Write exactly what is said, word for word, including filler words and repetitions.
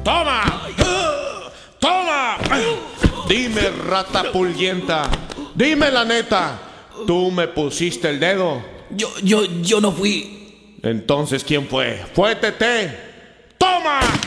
¡Toma! ¡Toma! Dime, rata pulguienta. Dime la neta. ¿Tú me pusiste el dedo? Yo, yo, yo no fui. Entonces, ¿quién fue? ¿Fue Tete?